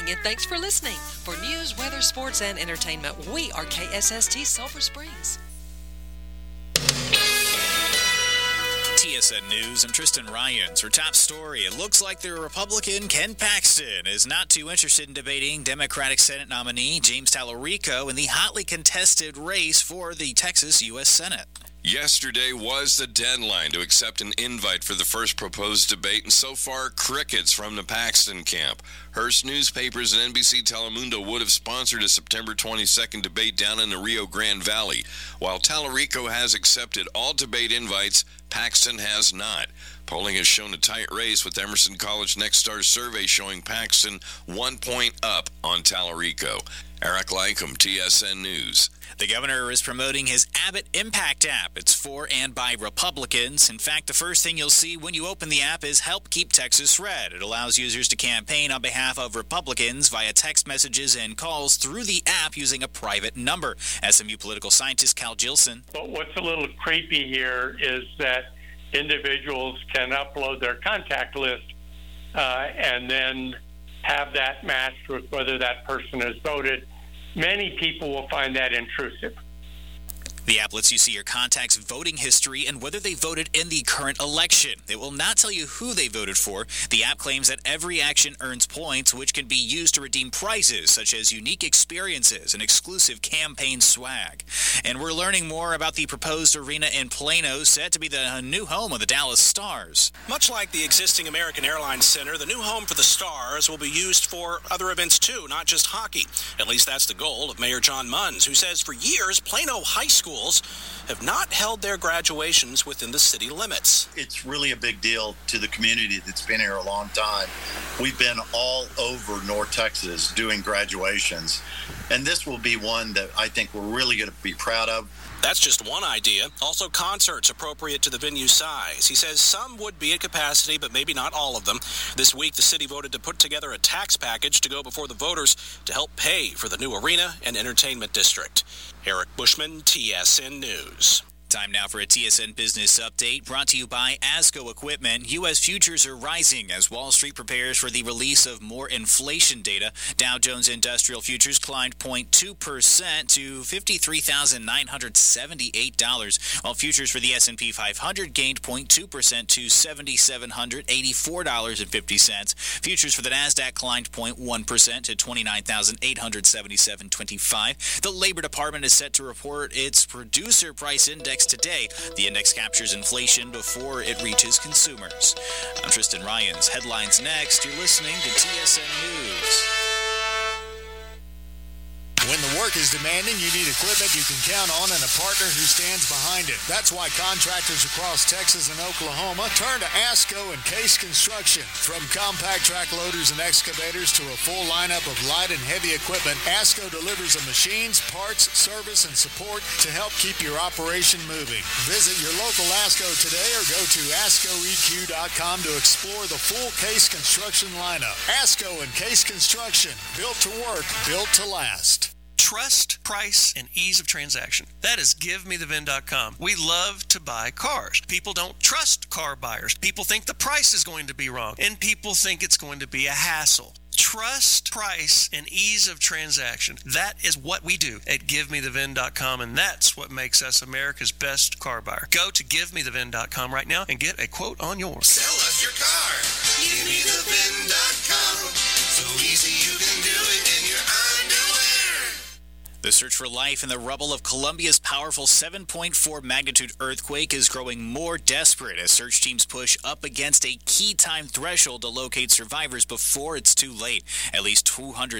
watching and thanks for listening. For news, weather, sports, and entertainment, we are KSST Sulphur Springs. TSN News, I'm Tristan Ryans. Our top story, it looks like the Republican Ken Paxton is not too interested in debating Democratic Senate nominee James Tallarico in the hotly contested race for the Texas U.S. Senate. Yesterday was the deadline to accept an invite for the first proposed debate, and so far, crickets from the Paxton camp. Hearst Newspapers and NBC Telemundo would have sponsored a September 22nd debate down in the Rio Grande Valley. While Tallarico has accepted all debate invites, Paxton has not. Polling has shown a tight race, with Emerson College Nexstar survey showing Paxton 1 point up on Tallarico. Eric Lycum, TSN News. The governor is promoting his Abbott Impact app. It's for and by Republicans. In fact, the first thing you'll see when you open the app is Help Keep Texas Red. It allows users to campaign on behalf of Republicans via text messages and calls through the app using a private number. SMU political scientist Cal Gilson. But what's a little creepy here is that individuals can upload their contact list and then have that matched with whether that person has voted. Many people will find that intrusive. The app lets you see your contacts' voting history and whether they voted in the current election. It will not tell you who they voted for. The app claims that every action earns points, which can be used to redeem prizes such as unique experiences and exclusive campaign swag. And we're learning more about the proposed arena in Plano, set to be the new home of the Dallas Stars. Much like the existing American Airlines Center, the new home for the Stars will be used for other events too, not just hockey. At least that's the goal of Mayor John Munns, who says for years Plano high schools have not held their graduations within the city limits. It's really a big deal to the community that's been here a long time. We've been all over North Texas doing graduations, and this will be one that I think we're really going to be proud of. That's just one idea. Also, concerts appropriate to the venue size. He says some would be at capacity, but maybe not all of them. This week, the city voted to put together a tax package to go before the voters to help pay for the new arena and entertainment district. Eric Bushman, TSN News. Time now for a TSN Business Update, brought to you by ASCO Equipment. U.S. futures are rising as Wall Street prepares for the release of more inflation data. Dow Jones Industrial Futures climbed 0.2% to $53,978, while futures for the S&P 500 gained 0.2% to $7,784.50. Futures for the NASDAQ climbed 0.1% to $29,877.25. The Labor Department is set to report its producer price index today. The index captures inflation before it reaches consumers. I'm Tristan Ryans. Headlines next. You're listening to TSN News. When the work is demanding, you need equipment you can count on and a partner who stands behind it. That's why contractors across Texas and Oklahoma turn to ASCO and Case Construction. From compact track loaders and excavators to a full lineup of light and heavy equipment, ASCO delivers the machines, parts, service, and support to help keep your operation moving. Visit your local ASCO today or go to ASCOEQ.com to explore the full Case Construction lineup. ASCO and Case Construction, built to work, built to last. Trust, price, and ease of transaction. That is GiveMeTheVin.com. We love to buy cars. People don't trust car buyers. People think the price is going to be wrong, and people think it's going to be a hassle. Trust, price, and ease of transaction. That is what we do at GiveMeTheVin.com, and that's what makes us America's best car buyer. Go to GiveMeTheVin.com right now and get a quote on yours. Sell us your car. GiveMeTheVin.com. So easy you can do it in your underwear. The search for life in the rubble of Colombia's powerful 7.4 magnitude earthquake is growing more desperate as search teams push up against a key time threshold to locate survivors before it's too late. At least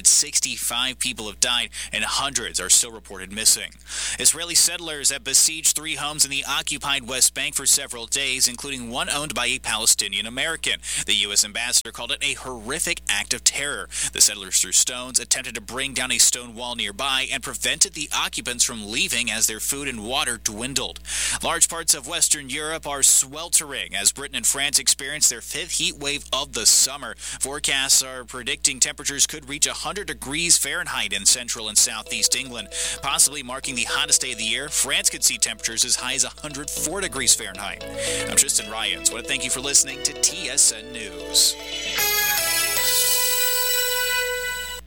265 people have died and hundreds are still reported missing. Israeli settlers have besieged 3 homes in the occupied West Bank for several days, including one owned by a Palestinian American. The U.S. ambassador called it a horrific act of terror. The settlers threw stones, attempted to bring down a stone wall nearby, and prevented the occupants from leaving as their food and water dwindled. Large parts of Western Europe are sweltering as Britain and France experience their 5th heat wave of the summer. Forecasts are predicting temperatures could reach 100 degrees Fahrenheit in central and southeast England, possibly marking the hottest day of the year. France could see temperatures as high as 104 degrees Fahrenheit. I'm Tristan Ryans. I want to thank you for listening to TSN News.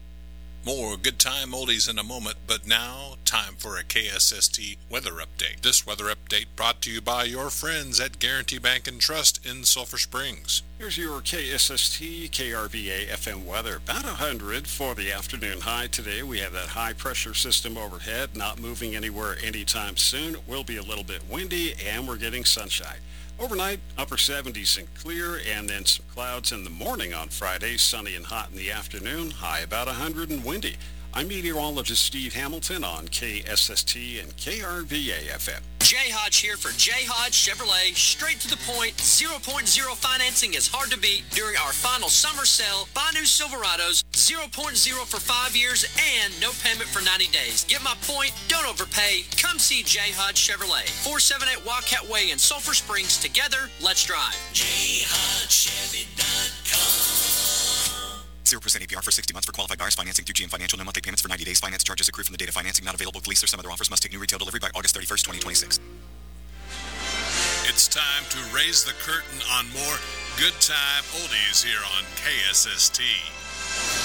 More good time oldies in a moment, but now, time for a KSST weather update. This weather update brought to you by your friends at Guarantee Bank and Trust in Sulphur Springs. Here's your KSST KRVA FM weather. About 100 for the afternoon high today. We have that high pressure system overhead, not moving anywhere anytime soon. It will be a little bit windy, and we're getting sunshine. Overnight, upper 70s and clear, and then some clouds in the morning on Friday, sunny and hot in the afternoon, high about 100 and windy. I'm meteorologist Steve Hamilton on KSST and KRVA FM. Jay Hodge here for Jay Hodge Chevrolet. Straight to the point, 0.0 financing is hard to beat during our final summer sale. Buy new Silverados, 0.0 for 5 years and no payment for 90 days. Get my point, don't overpay. Come see Jay Hodge Chevrolet, 478 Wildcat Way in Sulphur Springs. Together, let's drive. JayHodgeChevy.com. 0% APR for 60 months for qualified buyers. Financing through GM Financial. No monthly payments for 90 days. Finance charges accrue from the date of financing. Not available with lease or some other offers. Must take new retail delivery by August 31st, 2026. It's time to raise the curtain on more good time oldies here on KSST.